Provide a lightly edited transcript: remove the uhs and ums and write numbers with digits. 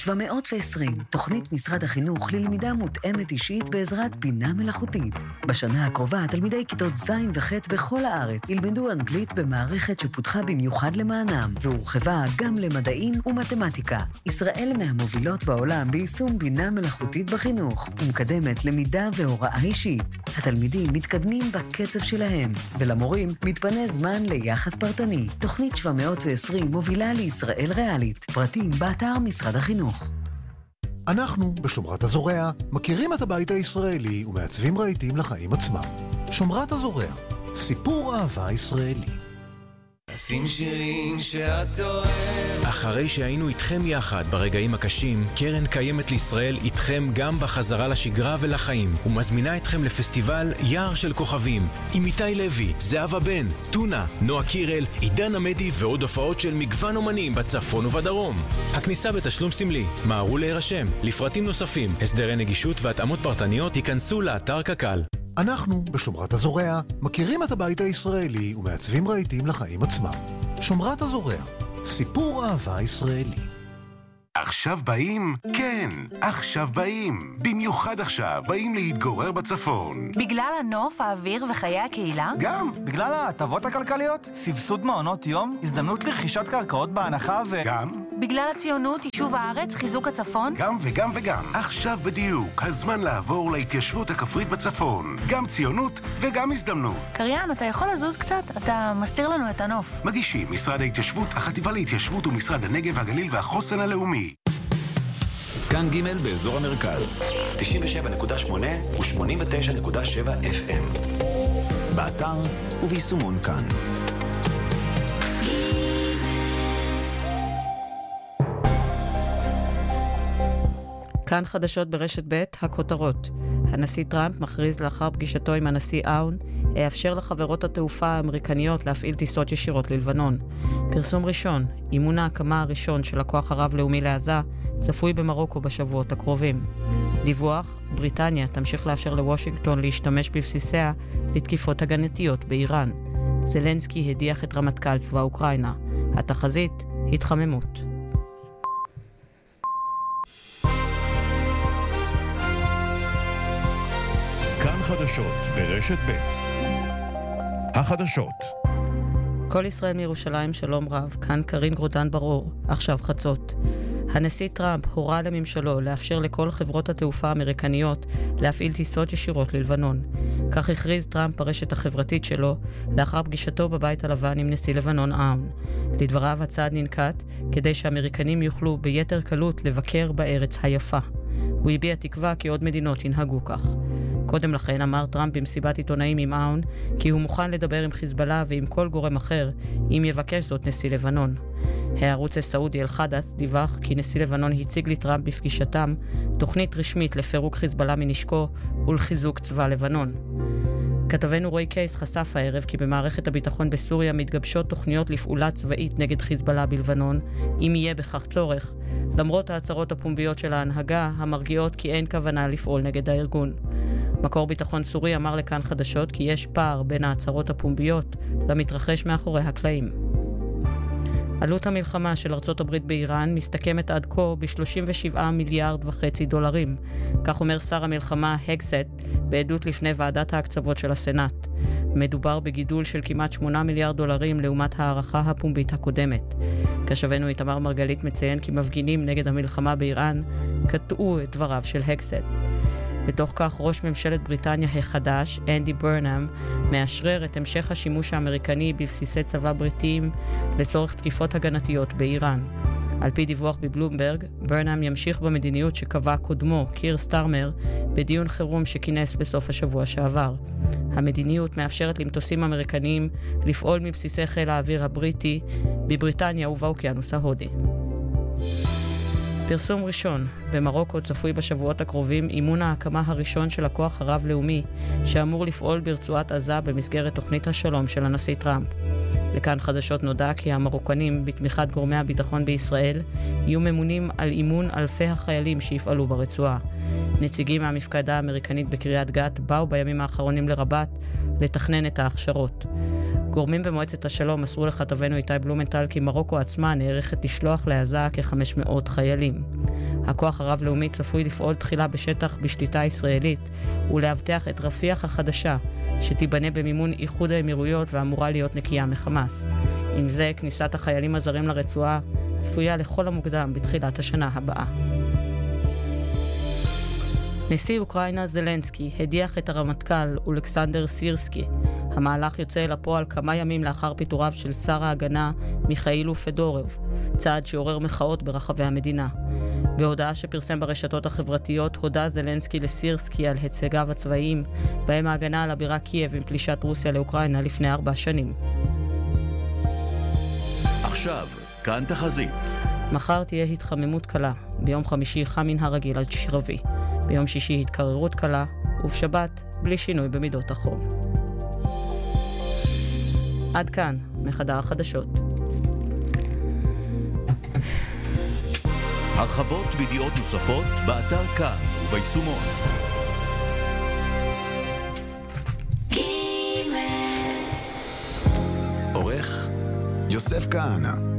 720, תוכנית משרד החינוך ללמידה מותאמת אישית בעזרת בינה מלאכותית. בשנה הקרובה, תלמידי כיתות ז' וח' בכל הארץ ילמדו אנגלית במערכת שפותחה במיוחד למענם, והורחבה גם למדעים ומתמטיקה. ישראל מהמובילות בעולם ביישום בינה מלאכותית בחינוך, ומקדמת למידה והוראה אישית. התלמידים מתקדמים בקצב שלהם, ולמורים מתפנה זמן ליחס פרטני. תוכנית 720 מובילה לישראל ריאלית. פרטים באתר משרד החינוך. אנחנו, בשומרת הזורע, מכירים את הבית הישראלי ומעצבים רהיטים לחיים עצמם. שומרת הזורע, סיפור אהבה ישראלי. שים שירים שאת אוהב. אחרי שהיינו איתכם יחד ברגעים הקשים, קרן קיימת לישראל איתכם גם בחזרה לשגרה ולחיים, ומזמינה אתכם לפסטיבל יער של כוכבים, עם איתי לוי, זהבה בן, טונה, נועה קירל, עידן עמדי ועוד הופעות של מגוון אומנים בצפון ובדרום. הכניסה בתשלום סמלי, מהרו להירשם. לפרטים נוספים, הסדרי נגישות והתאמות פרטניות, ייכנסו לאתר קק"ל. אנחנו, בשומרת הזורע, מכירים את הבית הישראלי ומעצבים רהיטים לחיים עצמם. שומרת הזורע, סיפור אהבה ישראלי. עכשיו באים? כן, עכשיו באים. במיוחד עכשיו באים להתגורר בצפון. בגלל הנוף, האוויר וחיי הקהילה? גם. בגלל ההטבות הכלכליות, סבסוד מעונות יום, הזדמנות לרכישת קרקעות בהנחה גם. בגלל הציונות, יישוב הארץ, חיזוק הצפון? גם וגם וגם. עכשיו בדיוק, הזמן לעבור להתיישבות הכפרית בצפון. גם ציונות וגם הזדמנות. קריין, אתה יכול לזוז קצת? אתה מסתיר לנו את הנוף. מגישים משרד ההתיישבות, החטיבה להתיישבות ומשרד הנגב, הגליל והחוסן הלאומי. כאן ג' באזור המרכז 97.8 ו-89.7 FM באתר וביישומון כאן. כאן חדשות ברשת ב' הכותרות. הנשיא טראמפ מכריז לאחר פגישתו עם הנשיא און, האפשר לחברות התעופה האמריקניות להפעיל טיסות ישירות ללבנון. פרסום ראשון, אימון ההקמה הראשון של הכוח הרב-לאומי לעזה, צפוי במרוקו בשבועות הקרובים. דיווח, בריטניה תמשיך לאפשר לוושינגטון להשתמש בבסיסיה לתקיפות הגנתיות באיראן. זלנסקי הדיח את רמטכ"ל צבא אוקראינה. התחזית, התחממות. חדשות ברשת ב' החדשות. כל ישראל מירושלים, שלום רב, כאן קרין גרודן ברור, עכשיו חצות. הנשיא טראמפ הורה לממשלו לאפשר לכל חברות התעופה האמריקניות להפעיל טיסות ישירות ללבנון. כך הכריז טראמפ ברשת החברתית שלו לאחר פגישתו בבית הלבן עם נשיא לבנון און. לדבריו הצעד ננקט כדי שהאמריקנים יוכלו ביתר קלות לבקר בארץ היפה. הוא הביע תקווה כי עוד מדינות ינהגו כך. קודם לכן אמר טראמפ במסיבת עיתונאים עם און כי הוא מוכן לדבר עם חיזבאללה ועם כל גורם אחר אם יבקש זאת נשיא לבנון. הערוץ הסעודי אל-חדאת' דיווח כי נשיא לבנון הציג לטראמפ בפגישתם תוכנית רשמית לפירוק חיזבאללה מנשקו ולחיזוק צבא לבנון. כתבנו רוי קייס חשף הערב כי במערכת הביטחון בסוריה מתגבשות תוכניות לפעולה צבאית נגד חיזבאללה בלבנון, אם יהיה בכך צורך, למרות ההצהרות הפומביות של ההנהגה המרגיעות כי אין כוונה לפעול נגד הארגון. מקור ביטחון סורי אמר לכאן חדשות כי יש פער בין ההצהרות הפומביות למתרחש מאחורי הקלעים. עלות המלחמה של ארצות הברית באיראן מסתכמת עד כה ב$37.5 מיליארד. כך אומר שר המלחמה הגסט בעדות לפני ועדת ההקצבות של הסנאט. מדובר בגידול של כמעט $8 מיליארד לעומת הערכה הפומבית הקודמת. כשבנו איתמר מרגלית מציין כי מפגינים נגד המלחמה באיראן קטעו את דבריו של הגסט. בתוך כך ראש ממשלת בריטניה החדש, אנדי ברנאם, מאשרר את המשך השימוש האמריקני בבסיסי צבא בריטיים לצורך תקיפות הגנתיות באיראן. על פי דיווח בבלומברג, ברנאם ימשיך במדיניות שקבע קודמו, קיר סטארמר, בדיון חירום שכינס בסוף השבוע שעבר. המדיניות מאפשרת למטוסים אמריקניים לפעול מבסיסי חיל האוויר הבריטי בבריטניה ובאוקיינוס ההודי. פרסום ראשון, במרוקו צפוי בשבועות הקרובים אימון ההקמה הראשון של הכוח הרב-לאומי שאמור לפעול ברצועת עזה במסגרת תוכנית השלום של הנשיא טראמפ. לכאן חדשות נודע כי המרוקנים בתמיכת גורמי הביטחון בישראל יהיו ממונים על אימון אלפי החיילים שיפעלו ברצועה. נציגים מהמפקדה האמריקנית בקריית גת באו בימים האחרונים לרבת לתכנן את ההכשרות. גורמים במועצת השלום מסרו לכתבנו איתי בלומנטל כי מרוקו עצמה נערכת לשלוח לעזה כ-500 חיילים. הכוח הרב-לאומי צפוי לפעול תחילה בשטח בשליטה ישראלית ולהבטח את רפיח החדשה שתיבנה במימון איחוד האמירויות ואמורה להיות נקייה מחמאס. עם זה, כניסת החיילים הזרים לרצועה צפויה לכל המוקדם בתחילת השנה הבאה. נשיא אוקראינה זלנסקי הדיח את הרמטכ"ל אולכסנדר סירסקי. המהלך יוצא אל הפועל כמה ימים לאחר פיטוריו של שר ההגנה מיכאילו פדורוב, צעד שעורר מחאות ברחבי המדינה. בהודעה שפרסם ברשתות החברתיות הודה זלנסקי לסירסקי על הישגיו הצבאיים, בהם ההגנה על הבירה קייב עם פלישת רוסיה לאוקראינה לפני 4 שנים. עכשיו, כאן תחזית. מחר תהיה התחממות קלה, ביום חמישי חם מן הרגיל עד שרבי, ביום שישי התקררות קלה, ובשבת בלי שינוי במידות החום. עד כאן, מחדר החדשות. הרחבות וידיעות נוספות באתר כאן וביישומון. עורך יוסף כהנא.